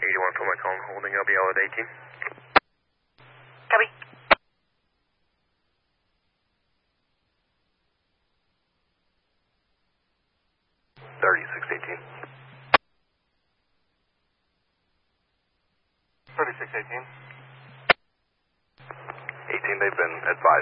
81 for my call, holding LBL at 18. Copy. 3618. 3618. 18, they've been advised.